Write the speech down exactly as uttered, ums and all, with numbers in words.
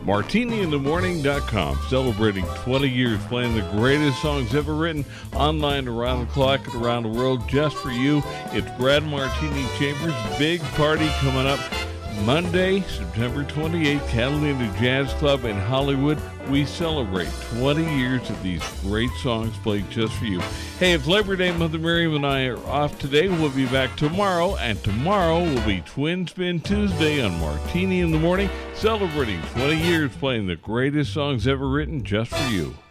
martini in the morning dot com, celebrating twenty years playing the greatest songs ever written, online around the clock and around the world just for you. It's Brad Martini Chambers' big party coming up Monday, September twenty-eighth, Catalina Jazz Club in Hollywood. We celebrate twenty years of these great songs played just for you. Hey, it's Labor Day. Mother Miriam and I are off today. We'll be back tomorrow, and tomorrow will be Twin Spin Tuesday on Martini in the Morning, celebrating twenty years playing the greatest songs ever written just for you.